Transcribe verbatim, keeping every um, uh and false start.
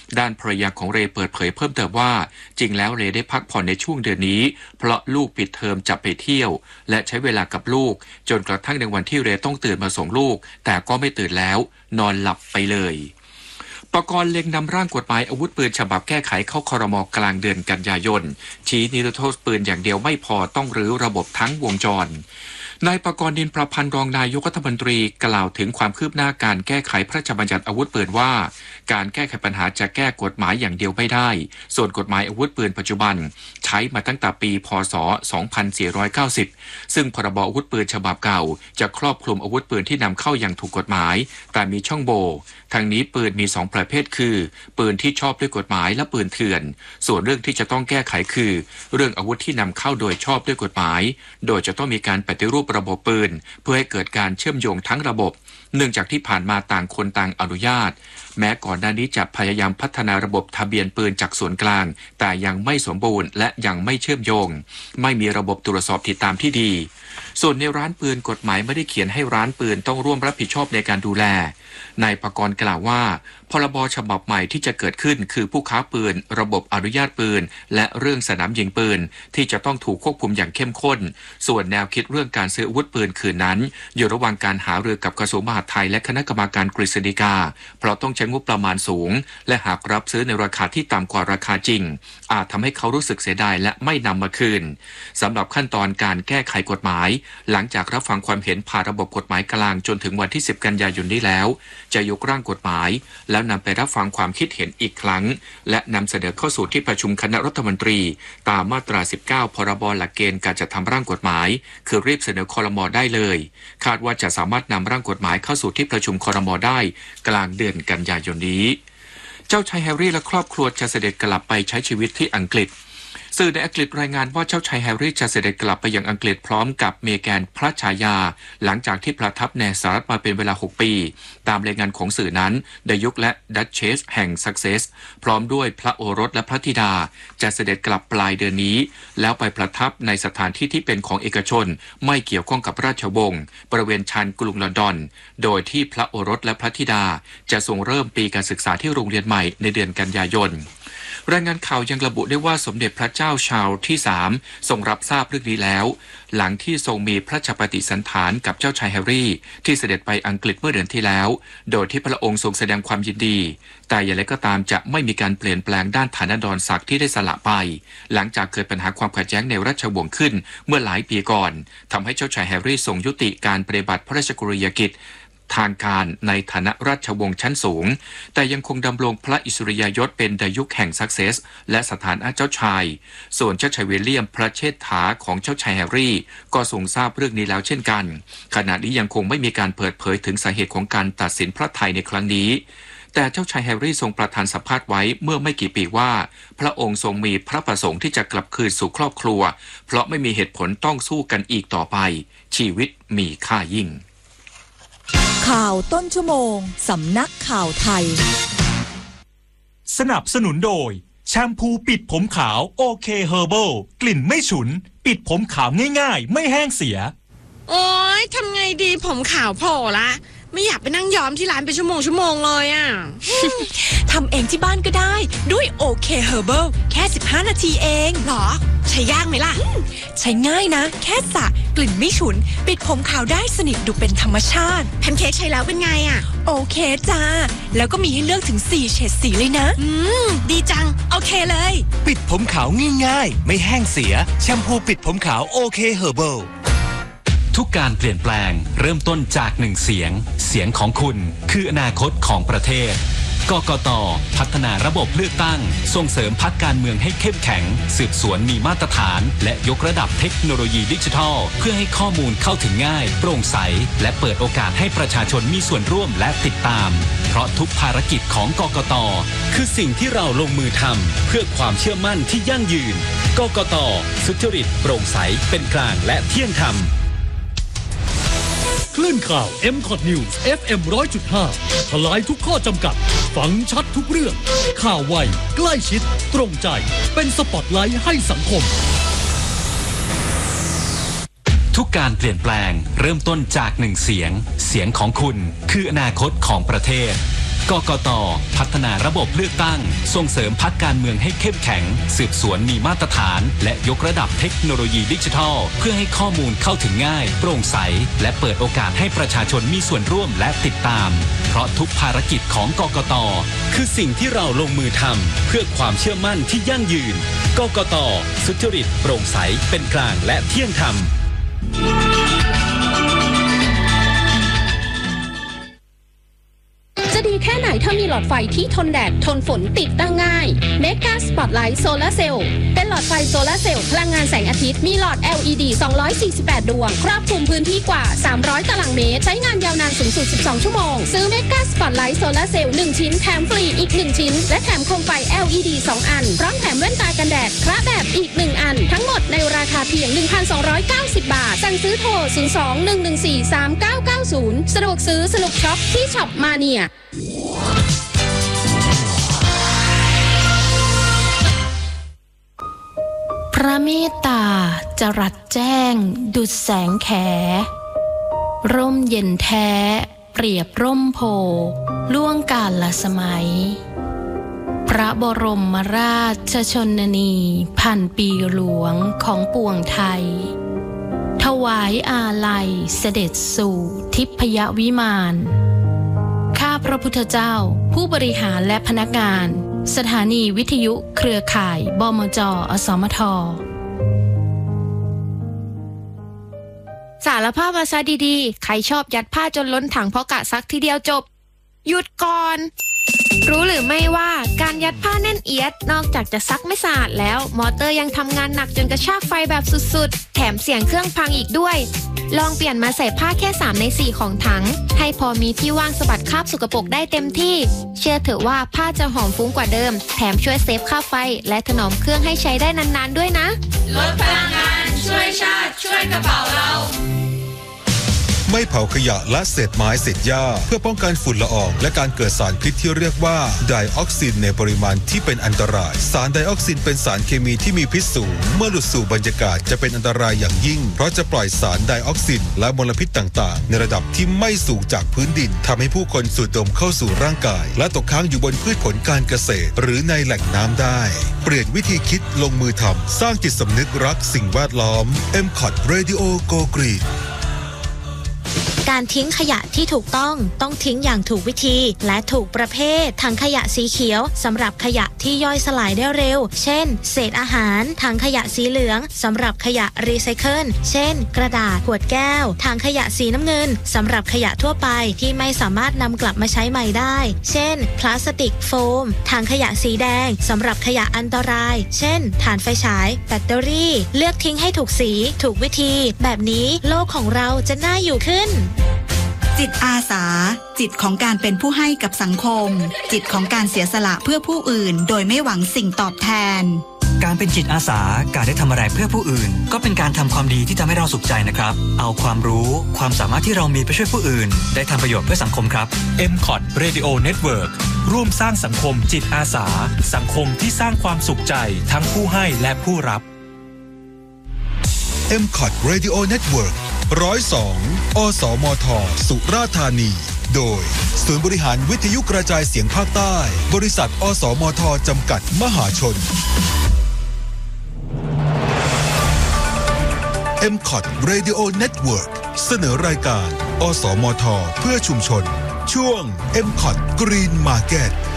ด้านภรรยาของเรย์เปิดเผยเพิ่มเติมว่าจริงแล้วเรย์ได้พักผ่อนในช่วงเดือนนี้เพราะลูกปิดเทอมจะไปเที่ยวและใช้เวลากับลูกจนกระทั่งในวันที่เรย์ต้องตื่นมาส่งลูกแต่ก็ไม่ตื่นแล้วนอนหลับไปเลยปกรณ์เล็งนำร่างกฎหมายอาวุธปืนฉบับแก้ไขเข้าครม.กลางเดือนกันยายนชี้นิรโทษปืนอย่างเดียวไม่พอต้องรื้อระบบทั้งวงจรนายปกรณ์ดินประพันธ์รองนายกรัฐมนตรีกล่าวถึงความคืบหน้าการแก้ไขพระราชบัญญัติอาวุธปืนว่าการแก้ไขปัญหาจะแก้กฎหมายอย่างเดียวไม่ได้ส่วนกฎหมายอาวุธปืนปัจจุบันใช้มาตั้งแต่ปีพ.ศ. สองพันสี่ร้อยเก้าสิบซึ่งพรบอาวุธปืนฉบับเก่าจะครอบคลุมอาวุธปืนที่นำเข้าอย่างถูกกฎหมายแต่มีช่องโหว่ทางนี้ปืนมีสองประเภทคือปืนที่ชอบด้วยกฎหมายและปืนเถื่อนส่วนเรื่องที่จะต้องแก้ไขคือเรื่องอาวุธที่นำเข้าโดยชอบด้วยกฎหมายโดยจะต้องมีการปฏิรูประบบปืนเพื่อให้เกิดการเชื่อมโยงทั้งระบบเนื่องจากที่ผ่านมาต่างคนต่างอนุญาตแม้ก่อนหน้านี้จะพยายามพัฒนาระบบทะเบียนปืนจากส่วนกลางแต่ยังไม่สมบูรณ์และยังไม่เชื่อมโยงไม่มีระบบตรวจสอบติดตามที่ดีส่วนในร้านปืนกฎหมายไม่ได้เขียนให้ร้านปืนต้องร่วมรับผิดชอบในการดูแลนายปกรณ์กล่าวว่าพรบฉบับใหม่ที่จะเกิดขึ้นคือผู้ค้าปืนระบบอนุญาตปืนและเรื่องสนามยิงปืนที่จะต้องถูกควบคุมอย่างเข้มข้นส่วนแนวคิดเรื่องการซื้ออาวุธปืนคืนนั้นอยู่ระหว่างการหารือกับกระทรวงมหาดไทยและคณะกรรมการกฤษฎีกาเพราะต้องใช้งบประมาณสูงและหากรับซื้อในราคาที่ต่ำกว่าราคาจริงอาจทำให้เขารู้สึกเสียดายและไม่นำมาคืนสำหรับขั้นตอนการแก้ไขกฎหมายหลังจากรับฟังความเห็นผ่านระบบกฎหมายกลางจนถึงวันที่สิบกันยายนนี้แล้วจะยกร่างกฎหมายแล้วนำไปรับฟังความคิดเห็นอีกครั้งและนำเสนอเข้าสู่ที่ประชุมคณะรัฐมนตรีตามมาตราสิบเก้าพรบหลักเกณฑ์การจัดทำร่างกฎหมายคือรีบเสนอครม.ได้เลยคาดว่าจะสามารถนำร่างกฎหมายเข้าสู่ที่ประชุมครม.ได้กลางเดือนกันยายนนี้เจ้าชายแฮร์รี่และครอบครัวจะเสด็จกลับไปใช้ชีวิตที่อังกฤษสื่อในอังกฤษรายงานว่าเจ้าชายแฮร์รี่จะเสด็จกลับไปยังอังกฤษพร้อมกับเมแกนพระชายาหลังจากที่ประทับในสหรัฐมาเป็นเวลาหกปีตามรายงานของสื่อนั้นไดยุคและดัชเชสแห่งซักเซสพร้อมด้วยพระโอรสและพระธิดาจะเสด็จกลับปลายเดือนนี้แล้วไปประทับในสถานที่ที่เป็นของเอกชนไม่เกี่ยวข้องกับราชวงศ์บริเวณชานกรุงลอนดอนโดยที่พระโอรสและพระธิดาจะทรงเริ่มปีการศึกษาที่โรงเรียนใหม่ในเดือนกันยายนรายงานข่าวยังระบุได้ว่าสมเด็จพระเจ้าชาร์ลส์ที่สามทรงรับทราบเรื่องนี้แล้วหลังที่ทรงมีพระราชปฏิสันถานกับเจ้าชายแฮร์รี่ที่เสด็จไปอังกฤษเมื่อเดือนที่แล้วโดยที่พระองค์ทรงแสดงความยินดีแต่อย่างไรก็ตามจะไม่มีการเปลี่ยนแปลงด้านฐานะดรศักดิ์ที่ได้สละไปหลังจากเกิดปัญหาความขัดแย้งในราชวงศ์ขึ้นเมื่อหลายปีก่อนทำให้เจ้าชายแฮร์รี่ทรงยุติการปฏิบัติพระราชกรณียกิจทางการในฐานะราชวงศ์ชั้นสูงแต่ยังคงดำรงพระอิสริยยศเป็นไดยุคแห่งซักเซสและสถานะเจ้าชายส่วนเจ้าชายวิลเลียมพระเชษฐาของเจ้าชายแฮร์รี่ก็ทรงทราบเรื่องนี้แล้วเช่นกันขณะนี้ยังคงไม่มีการเปิดเผยถึงสาเหตุของการตัดสินพระทัยในครั้งนี้แต่เจ้าชายแฮร์รี่ทรงประทานสัมภาษณ์ไว้เมื่อไม่กี่ปีว่าพระองค์ทรงมีพระประสงค์ที่จะกลับคืนสู่ครอบครัวเพราะไม่มีเหตุผลต้องสู้กันอีกต่อไปชีวิตมีค่ายิ่งข่าวต้นชั่วโมงสำนักข่าวไทยสนับสนุนโดยแชมพูปิดผมขาวโอเคเฮอร์เบิลกลิ่นไม่ฉุนปิดผมขาวง่ายๆไม่แห้งเสียโอ๊ยทำไงดีผมขาวโผล่ละไม่อยากไปนั่งย้อมที่ร้านเป็นชั่วโมงชั่วโมงเลยอ่ะทำเองที่บ้านก็ได้ด้วยโอเคเฮอร์เบิลแค่สิบห้านาทีเองหรอใช้ยากไหมล่ะใช้ง่ายนะแค่สระกลิ่นไม่ฉุนปิดผมขาวได้สนิทดูเป็นธรรมชาติแพนเค้กใช้แล้วเป็นไงอ่ะโอเคจ้าแล้วก็มีให้เลือกถึงสี่เฉดสีเลยนะอืมดีจังโอเคเลยปิดผมขาวง่ายๆไม่แห้งเสียแชมพูปิดผมขาวโอเคเฮอร์เบิลทุกการเปลี่ยนแปลงเริ่มต้นจากหนึ่งเสียงเสียงของคุณคืออนาคตของประเทศกกต.พัฒนาระบบเลือกตั้งส่งเสริมพรรคการเมืองให้เข้มแข็งสืบสวนมีมาตรฐานและยกระดับเทคโนโลยีดิจิทัลเพื่อให้ข้อมูลเข้าถึงง่ายโปร่งใสและเปิดโอกาสให้ประชาชนมีส่วนร่วมและติดตามเพราะทุกภารกิจของกกต.คือสิ่งที่เราลงมือทำเพื่อความเชื่อมั่นที่ยั่งยืนกกต.สุจริตโปร่งใสเป็นกลางและเที่ยงธรรมคลื่นข่าว เอ็ม คอท News เอฟ เอ็ม หนึ่งร้อยจุดห้า ทลายทุกข้อจำกัดฟังชัดทุกเรื่องข่าวไวใกล้ชิดตรงใจเป็นสปอตไลท์ให้สังคมทุกการเปลี่ยนแปลงเริ่มต้นจากหนึ่งเสียงเสียงของคุณคืออนาคตของประเทศกกกต.พัฒนาระบบเลือกตั้งส่งเสริมพรรคการเมืองให้เข้มแข็งสืบสวนมีมาตรฐานและยกระดับเทคโนโลยีดิจิทัลเพื่อให้ข้อมูลเข้าถึงง่ายโปร่งใสและเปิดโอกาสให้ประชาชนมีส่วนร่วมและติดตามเพราะทุกภารกิจของกกต.คือสิ่งที่เราลงมือทำเพื่อความเชื่อมั่นที่ยั่งยืนกกต.สุจริตโปร่งใสเป็นกลางและเที่ยงธรรมจะดีแค่ไหนถ้ามีหลอดไฟที่ทนแดดทนฝนติดตั้งง่าย Mega Spotlight Solar Cell เป็นหลอดไฟโซลาร์เซลล์พลังงานแสงอาทิตย์มีหลอด แอล อี ดี สองร้อยสี่สิบแปด ดวงครอบคลุมพื้นที่กว่าสามร้อยตารางเมตรใช้งานยาวนานสูงสุดสิบสองชั่วโมงซื้อ Mega Spotlight Solar Cell หนึ่งชิ้นแถมฟรีอีกหนึ่งชิ้นและแถมโคมไฟ แอล อี ดี สองอันพร้อมแถมแว่นตากันแดดคละแบบอีกหนึ่งอันทั้งหมดในราคาเพียง หนึ่งพันสองร้อยเก้าสิบ บาทสั่งซื้อโทรศูนย์ สอง หนึ่ง หนึ่ง สี่ สาม เก้า เก้า ศูนย์สะดวกซื้อสนุกช็อปที่ช็อปมาเนียพระเมตตาจรัสแจ้งดุจแสงแขร่มเย็นแท้เปรียบร่มโพล่วงกาลสมัยพระบรมราชชนนีพันปีหลวงของปวงไทยถวายอาลัยเสด็จสู่ทิพยวิมานข้าพระพุทธเจ้าผู้บริหารและพนักงานสถานีวิทยุเครือข่ายบมจ.อสมท.สารภาพมาซะดีๆใครชอบยัดผ้าจนล้นถังเพราะกะซักทีเดียวจบหยุดก่อนรู้หรือไม่ว่าการยัดผ้าแน่นเอียดนอกจากจะซักไม่สะอาดแล้วมอเตอร์ยังทำงานหนักจนกระชากไฟแบบสุดๆแถมเสียงเครื่องพังอีกด้วยลองเปลี่ยนมาใส่ผ้าแค่สามในสี่ของถังให้พอมีที่ว่างสะบัดคราบสกปรกได้เต็มที่เชื่อเถอะว่าผ้าจะหอมฟุ้งกว่าเดิมแถมช่วยเซฟค่าไฟและถนอมเครื่องให้ใช้ได้นานๆด้วยนะลดพลังงานช่วยชาติช่วยกระเป๋าเราไม่เผาขยะและเศษไม้เศษหญ้าเพื่อป้องกันฝุ่นละอองและการเกิดสารพิษที่เรียกว่าไดออกซินในปริมาณที่เป็นอันตรายสารไดออกซินเป็นสารเคมีที่มีพิษสูงเมื่อหลุดสู่บรรยากาศจะเป็นอันตรายอย่างยิ่งเพราะจะปล่อยสารไดออกซินและมลพิษต่างๆในระดับที่ไม่สูงจากพื้นดินทำให้ผู้คนสูดดมเข้าสู่ร่างกายและตกค้างอยู่บนพืชผลการเกษตรหรือในแหล่งน้ำได้เปลี่ยนวิธีคิดลงมือทำสร้างจิตสำนึกรักสิ่งแวดล้อม เอ็ม คอท Radio Go Green การทิ้งขยะที่ถูกต้องต้องทิ้งอย่างถูกวิธีและถูกประเภทถังขยะสีเขียวสำหรับขยะที่ย่อยสลายได้เร็วเช่นเศษอาหารถังขยะสีเหลืองสำหรับขยะรีไซเคิลเช่นกระดาษขวดแก้วถังขยะสีน้ำเงินสำหรับขยะทั่วไปที่ไม่สามารถนำกลับมาใช้ใหม่ได้เช่นพลาสติกโฟมถังขยะสีแดงสำหรับขยะอันตรายเช่นถ่านไฟฉายแบตเตอรี่เลือกทิ้งให้ถูกสีถูกวิธีแบบนี้โลกของเราจะน่าอยู่ขึ้นจิตอาสาจิตของการเป็นผู้ให้กับสังคมจิตของการเสียสละเพื่อผู้อื่นโดยไม่หวังสิ่งตอบแทนการเป็นจิตอาสาการได้ทำอะไรเพื่อผู้อื่นก็เป็นการทำความดีที่ทำให้เราสุขใจนะครับเอาความรู้ความสามารถที่เรามีไปช่วยผู้อื่นได้ทำประโยชน์เพื่อสังคมครับเอ็ม คอท Radio Network ร่วมสร้างสังคมจิตอาสาสังคมที่สร้างความสุขใจทั้งผู้ให้และผู้รับเอ็ม คอท Radio Networkหนึ่งศูนย์สอง อสมท สุราษฎร์ธานีโดยศูนย์บริหารวิทยุกระจายเสียงภาคใต้บริษัทอสมท จำกัดมหาชน เอ็ม คอท Radio Network เสนอรายการอสมท เพื่อชุมชนช่วง เอ็ม คอท Green Market